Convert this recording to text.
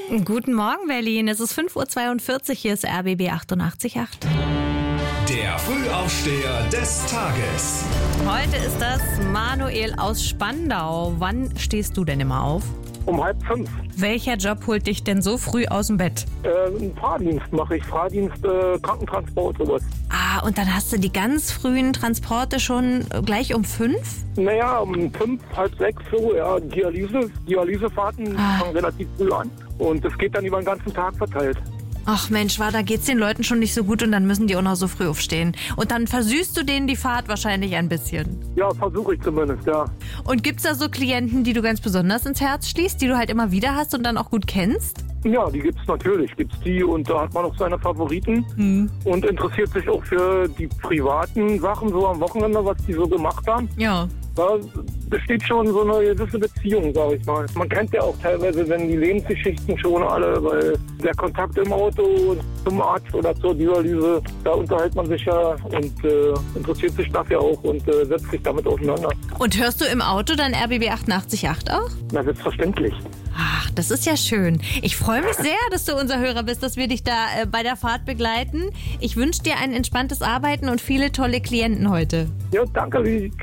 Guten Morgen, Berlin. Es ist 5:42 Uhr. Hier ist RBB 88.8. Der Frühaufsteher des Tages. Heute ist das Manuel aus Spandau. Wann stehst du denn immer auf? Um 4:30. Welcher Job holt dich denn so früh aus dem Bett? Einen Fahrdienst mache ich. Fahrdienst, Krankentransport, sowas. Ah, und dann hast du die ganz frühen Transporte schon gleich um 5? Naja, um 5, halb 6 so, ja. Dialysefahrten fangen relativ früh an. Und das geht dann über den ganzen Tag verteilt. Ach Mensch, da geht's den Leuten schon nicht so gut und dann müssen die auch noch so früh aufstehen. Und dann versüßt du denen die Fahrt wahrscheinlich ein bisschen. Ja, versuche ich zumindest, ja. Und gibt's da so Klienten, die du ganz besonders ins Herz schließt, die du halt immer wieder hast und dann auch gut kennst? Ja, die gibt's natürlich. Gibt's die und da hat man auch seine Favoriten und interessiert sich auch für die privaten Sachen so am Wochenende, was die so gemacht haben. Ja. Da besteht schon so eine gewisse Beziehung, sage ich mal. Man kennt ja auch teilweise, wenn die Lebensgeschichten schon alle, weil der Kontakt im Auto zum Arzt oder zur Dialyse, da unterhält man sich ja und interessiert sich dafür auch und setzt sich damit auseinander. Und hörst du im Auto dann RBB 88.8 auch? Na, selbstverständlich. Ach, das ist ja schön. Ich freue mich sehr, dass du unser Hörer bist, dass wir dich da bei der Fahrt begleiten. Ich wünsche dir ein entspanntes Arbeiten und viele tolle Klienten heute. Ja, danke.